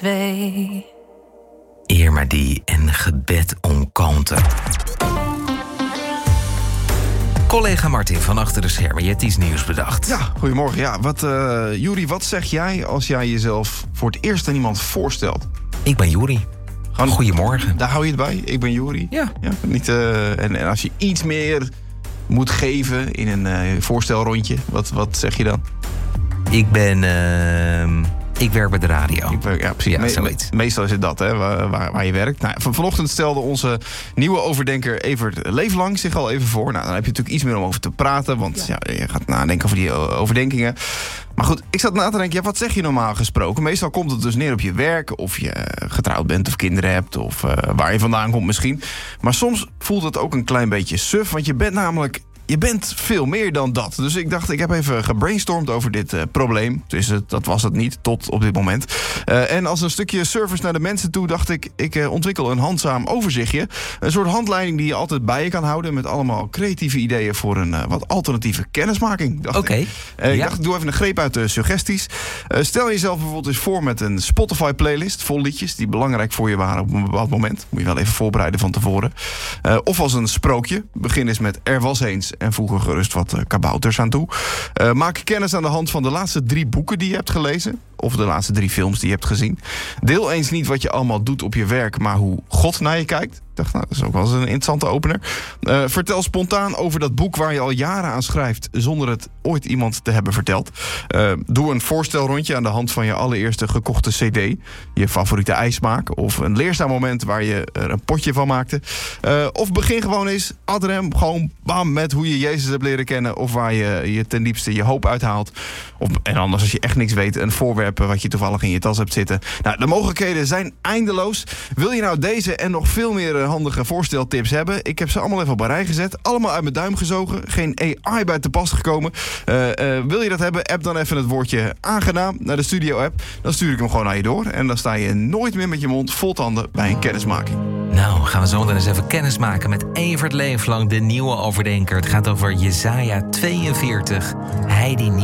2. Irma die en gebed om kalmte. Collega Martin van Achter de Schermen, je hebt iets nieuws bedacht. Ja, goedemorgen. Ja, Juri, wat zeg jij als jij jezelf voor het eerst aan iemand voorstelt? Ik ben Juri. Goedemorgen. Daar hou je het bij? Ik ben Juri? Ja. Niet, en als je iets meer moet geven in een voorstelrondje, wat zeg je dan? Ik werk bij de radio. Ja, precies. Ja, zoiets. Meestal is het dat, hè, waar je werkt. Nou, vanochtend stelde onze nieuwe overdenker Evert Leeflang zich al even voor. Nou, dan heb je natuurlijk iets meer om over te praten, want je gaat nadenken over die overdenkingen. Maar goed, ik zat na te denken, wat zeg je normaal gesproken? Meestal komt het dus neer op je werk, of je getrouwd bent of kinderen hebt, of waar je vandaan komt misschien. Maar soms voelt het ook een klein beetje suf, want je bent veel meer dan dat. Dus ik dacht, ik heb even gebrainstormd over dit probleem. Dus dat was het niet, tot op dit moment. En als een stukje service naar de mensen toe dacht ik ontwikkel een handzaam overzichtje. Een soort handleiding die je altijd bij je kan houden, met allemaal creatieve ideeën voor een wat alternatieve kennismaking. Oké. Ik dacht, ik doe even een greep uit de suggesties. Stel jezelf bijvoorbeeld eens voor met een Spotify-playlist vol liedjes die belangrijk voor je waren op een bepaald moment. Moet je wel even voorbereiden van tevoren. Of als een sprookje. Begin eens met Er was eens en voeg er gerust wat kabouters aan toe. Maak kennis aan de hand van de laatste 3 boeken die je hebt gelezen. Of de laatste 3 films die je hebt gezien. Deel eens niet wat je allemaal doet op je werk, maar hoe God naar je kijkt. Ik dacht, dat is ook wel eens een interessante opener. Vertel spontaan over dat boek waar je al jaren aan schrijft, zonder het ooit iemand te hebben verteld. Doe een voorstelrondje aan de hand van je allereerste gekochte cd. Je favoriete ijsmaak. Of een leerzaam moment waar je er een potje van maakte. Of begin gewoon eens ad rem, gewoon bam, met hoe je Jezus hebt leren kennen. Of waar je ten diepste je hoop uithaalt. En anders, als je echt niks weet, een voorwerp wat je toevallig in je tas hebt zitten. Nou, de mogelijkheden zijn eindeloos. Wil je nou deze en nog veel meer handige voorsteltips hebben? Ik heb ze allemaal even op een rij gezet. Allemaal uit mijn duim gezogen. Geen AI bij te pas gekomen. Wil je dat hebben? App dan even het woordje aangenaam naar de studio-app. Dan stuur ik hem gewoon naar je door. En dan sta je nooit meer met je mond vol tanden bij een kennismaking. Nou, gaan we zo meteen eens even kennis maken met Evert Leeflang, de nieuwe overdenker. Het gaat over Jesaja 42. Hij die niet